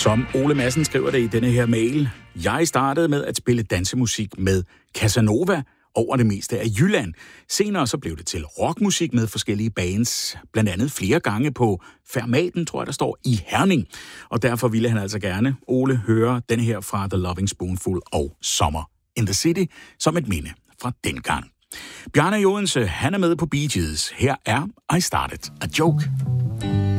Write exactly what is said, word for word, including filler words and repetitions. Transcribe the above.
Som Ole Madsen skriver det i denne her mail. Jeg startede med at spille dansemusik med Casanova over det meste af Jylland. Senere så blev det til rockmusik med forskellige bands, blandt andet flere gange på Fermaten, tror jeg, der står i Herning. Og derfor ville han altså gerne, Ole, høre den her fra The Loving Spoonful og Summer in the City som et minde fra dengang. Bjarne Jodense, han er med på Bee Gees. Her er I Started a Joke.